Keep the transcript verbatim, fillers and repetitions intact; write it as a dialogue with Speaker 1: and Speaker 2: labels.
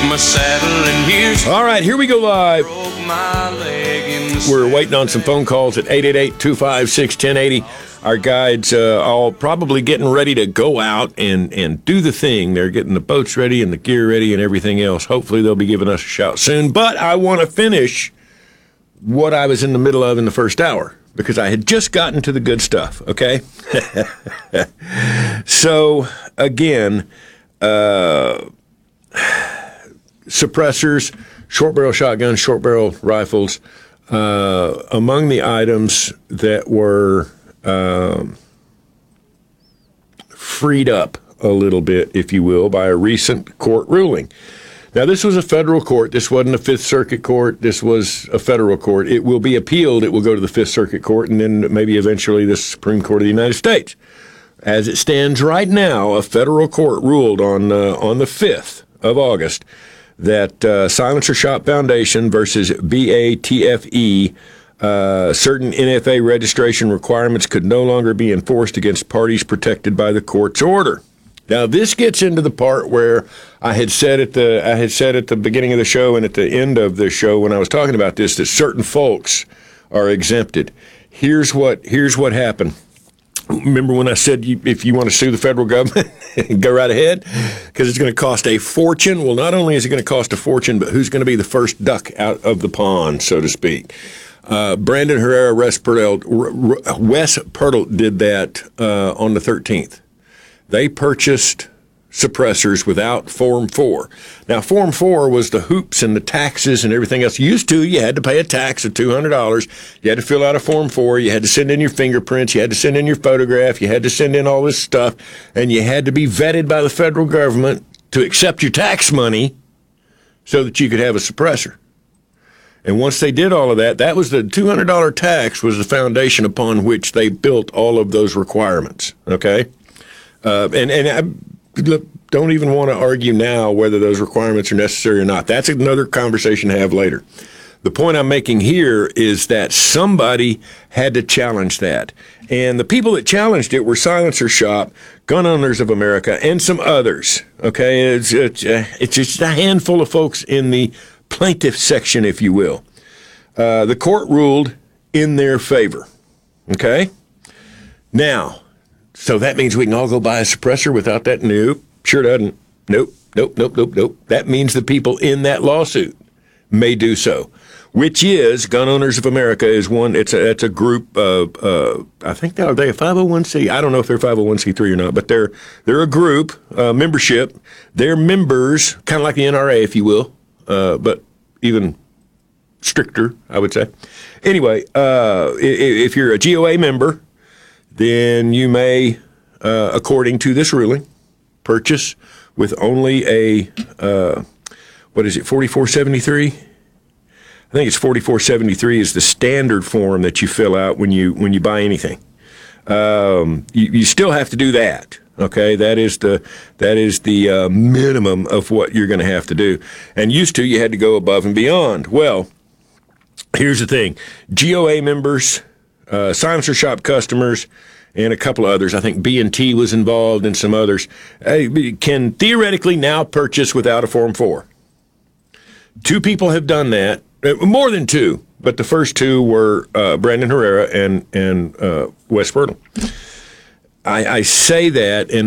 Speaker 1: my saddle and here's
Speaker 2: All right, here we go live.
Speaker 1: broke my leg in the
Speaker 2: We're waiting on some phone calls at eight eight eight, two five six, one zero eight zero. Our guides uh, all probably getting ready to go out and, and do the thing. They're getting the boats ready and the gear ready and everything else. Hopefully they'll be giving us a shout soon. But I want to finish what I was in the middle of in the first hour because I had just gotten to the good stuff, okay? So, again, uh, suppressors, short barrel shotguns, short barrel rifles, uh, among the items that were um, freed up a little bit, if you will, by a recent court ruling. Now, this was a federal court. This wasn't a Fifth Circuit court. This was a federal court. It will be appealed. It will go to the Fifth Circuit court and then maybe eventually the Supreme Court of the United States. As it stands right now, a federal court ruled on uh, on the fifth of August that uh, Silencer Shop Foundation versus B A T F E, uh, certain N F A registration requirements could no longer be enforced against parties protected by the court's order. Now, this gets into the part where I had said at the I had said at the beginning of the show and at the end of the show when I was talking about this that certain folks are exempted. Here's what here's what happened. Remember when I said you, if you want to sue the federal government, go right ahead, because it's going to cost a fortune. Well, not only is it going to cost a fortune, but who's going to be the first duck out of the pond, so to speak? Uh, Brandon Herrera, Wes Purtle, Wes Purtle did that uh, on the thirteenth. They purchased suppressors without Form four. Now, Form four was the hoops and the taxes and everything else. Used to, you had to pay a tax of two hundred dollars. You had to fill out a Form four. You had to send in your fingerprints. You had to send in your photograph. You had to send in all this stuff. And you had to be vetted by the federal government to accept your tax money so that you could have a suppressor. And once they did all of that, that was the two hundred dollars tax was the foundation upon which they built all of those requirements, okay? Uh, and and I look, don't even want to argue now whether those requirements are necessary or not. That's another conversation to have later. The point I'm making here is that somebody had to challenge that. And the people that challenged it were Silencer Shop, Gun Owners of America, and some others. Okay, it's, it's, uh, it's just a handful of folks in the plaintiff section, if you will. Uh, the court ruled in their favor. Okay? Now, so that means we can all go buy a suppressor without that? Nope, sure doesn't. Nope, nope, nope, nope, nope. That means the people in that lawsuit may do so, which is Gun Owners of America is one. It's a it's a group. Uh, uh, I think they are they a five oh one c. I don't know if they're five oh one c three or not, but they're they're a group uh, membership. They're members, kind of like the N R A, if you will, uh, but even stricter, I would say. Anyway, uh, if you're a G O A member, then you may, uh, according to this ruling, purchase with only a, uh, what is it, forty-four seventy-three? I think it's forty-four seventy-three is the standard form that you fill out when you when you buy anything. Um, you, you still have to do that, okay? That is the that is the uh, minimum of what you're going to have to do. And used to, you had to go above and beyond. Well, here's the thing. G O A members, Uh, Silencer Shop customers, and a couple of others, I think B and T was involved and some others, uh, can theoretically now purchase without a Form four. Two people have done that, uh, more than two, but the first two were uh, Brandon Herrera and, and uh, Wes Purtle. I, I say that, and